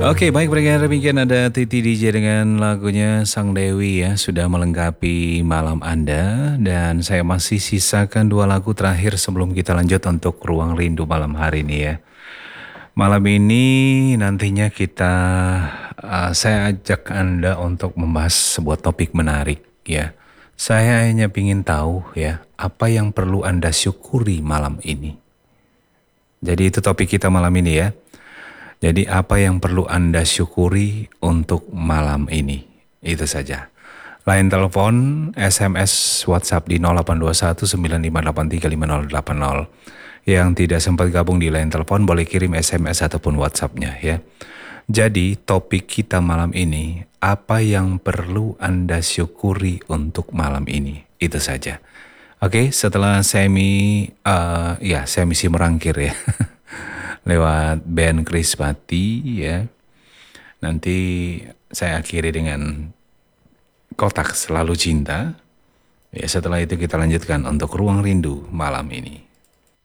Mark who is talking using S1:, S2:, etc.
S1: Oke, baik pendengar demikian ada Titi DJ dengan lagunya Sang Dewi ya sudah melengkapi malam Anda dan saya masih sisakan dua lagu terakhir sebelum kita lanjut untuk Ruang Rindu malam hari ini ya. Malam ini nantinya saya ajak Anda untuk membahas sebuah topik menarik ya. Saya hanya ingin tahu ya apa yang perlu Anda syukuri malam ini. Jadi itu topik kita malam ini ya. Jadi apa yang perlu Anda syukuri untuk malam ini? Itu saja. Line telepon, SMS, WhatsApp di 0821 958 35080. Yang tidak sempat gabung di line telepon boleh kirim SMS ataupun WhatsApp-nya ya. Jadi topik kita malam ini, apa yang perlu Anda syukuri untuk malam ini? Itu saja. Oke, setelah saya misi merangkir ya. Lewat band Krispati ya. Nanti saya akhiri dengan Kotak Selalu Cinta. Ya, setelah itu kita lanjutkan untuk Ruang Rindu malam ini.